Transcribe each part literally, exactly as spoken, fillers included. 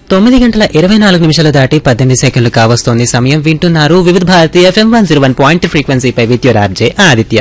తొమ్మిది గంటల ఇరవై నాలుగు నిమిషాలు దాటి పద్దెనిమిది సెకండ్లు కావస్తోంది సమయం. వింటున్నారు వివిధ Bharati FM one zero one point ఫ్రీక్వెన్సీపై with your RJ Aditya.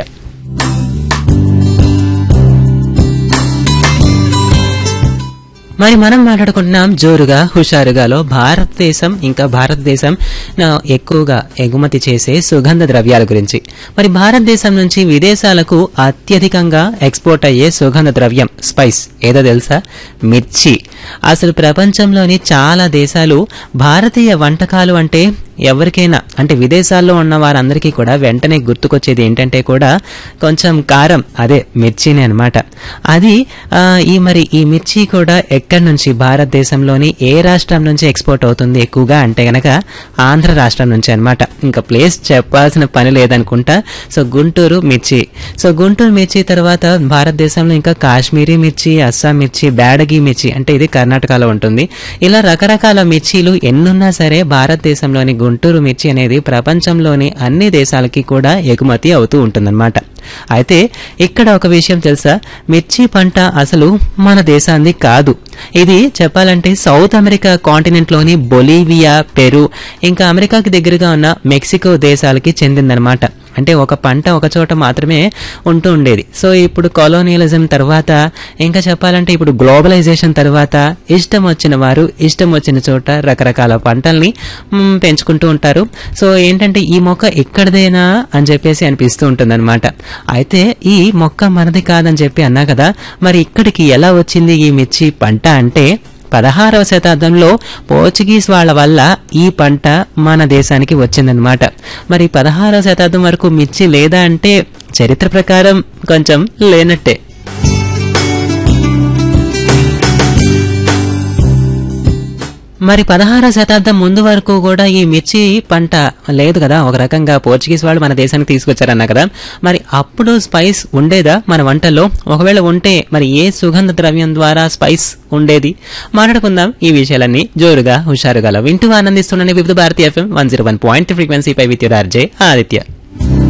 మరి మనం మాట్లాడుకుంటున్నాం జోరుగా హుషారుగాలో భారతదేశం ఇంకా భారతదేశం ఎక్కువగా ఎగుమతి చేసే సుగంధ ద్రవ్యాల గురించి. మరి భారతదేశం నుంచి విదేశాలకు అత్యధికంగా ఎక్స్పోర్ట్ అయ్యే సుగంధ ద్రవ్యం స్పైస్ ఏదో తెలుసా? మిర్చి. అసలు ప్రపంచంలోని చాలా దేశాలు భారతీయ వంటకాలు అంటే ఎవరికైనా అంటే విదేశాల్లో ఉన్న వారందరికీ కూడా వెంటనే గుర్తుకొచ్చేది ఏంటంటే కూడా కొంచెం కారం, అదే మిర్చినే అనమాట. అది ఈ మరి ఈ మిర్చి కూడా ఎక్కడి నుంచి భారతదేశంలోని ఏ రాష్ట్రం నుంచి ఎక్స్పోర్ట్ అవుతుంది ఎక్కువగా అంటే గనక ఆంధ్ర రాష్ట్రం నుంచి అనమాట. ఇంకా ప్లేస్ చెప్పాల్సిన పని లేదనుకుంటా. సో గుంటూరు మిర్చి. సో గుంటూరు మిర్చి తర్వాత భారతదేశంలో ఇంకా కాశ్మీరీ మిర్చి, అస్సాం మిర్చి, బ్యాడగి మిర్చి అంటే ఇది కర్ణాటకలో ఉంటుంది. ఇలా రకరకాల మిర్చీలు ఎన్నున్నా సరే భారతదేశంలోని గుంటూరు మిర్చి అనేది ప్రపంచంలోని అన్ని దేశాలకి కూడా ఎగుమతి అవుతూ ఉంటుందన్నమాట. అయితే ఇక్కడ ఒక విషయం తెలుసా? మిర్చి పంట అసలు మన దేశాన్ని కాదు. ఇది చెప్పాలంటే సౌత్ అమెరికా కాంటినెంట్ లోని బొలీవియా, పెరు ఇంకా అమెరికాకి దగ్గరగా ఉన్న మెక్సికో దేశాలకి చెందిందనమాట. అంటే ఒక పంట ఒక చోట మాత్రమే ఉంటూ ఉండేది. సో ఇప్పుడు కొలోనియలిజం తర్వాత ఇంకా చెప్పాలంటే ఇప్పుడు గ్లోబలైజేషన్ తర్వాత ఇష్టం వచ్చిన వారు ఇష్టం వచ్చిన చోట రకరకాల పంటల్ని పెంచుకుంటూ ఉంటారు. సో ఏంటంటే ఈ మొక్క ఇక్కడదేనా అని చెప్పేసి అనిపిస్తూ ఉంటుందన్నమాట. అయితే ఈ మొక్క మనది కాదని చెప్పి అన్నా కదా, మరి ఇక్కడికి ఎలా వచ్చింది ఈ మిర్చి పంట అంటే పదహారవ శతాబ్దంలో పోర్చుగీస్ వాళ్ల వల్ల ఈ పంట మన దేశానికి వచ్చిందనమాట. మరి పదహారవ శతాబ్దం వరకు మిర్చి లేదా అంటే చరిత్ర ప్రకారం కొంచెం లేనట్టే. మరి పదహారవ శతాబ్దం ముందు వరకు కూడా ఈ మిర్చి పంట లేదు కదా. ఒక రకంగా పోర్చుగీస్ వాళ్ళు మన దేశానికి తీసుకొచ్చారన్నా కదా. మరి అప్పుడు స్పైస్ ఉండేదా మన వంటల్లో? ఒకవేళ ఉంటే మరి ఏ సుగంధ ద్రవ్యం ద్వారా స్పైస్ ఉండేది? మాట్లాడుకుందాం ఈ విషయాలన్నీ జోరుగా హుషారుగా వింటూ ఆనందిస్తున్నాను వివిధ Bharati FM one zero one point ఫ్రీక్వెన్సీపై with your RJ Aditya.